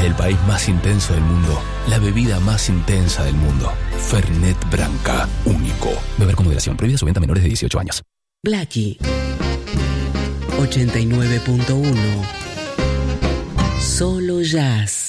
el país más intenso del mundo, la bebida más intensa del mundo. Fernet Branca, único. Beber con moderación. Prohibida su venta a menores de 18 años. Blackie 89.1. Solo jazz.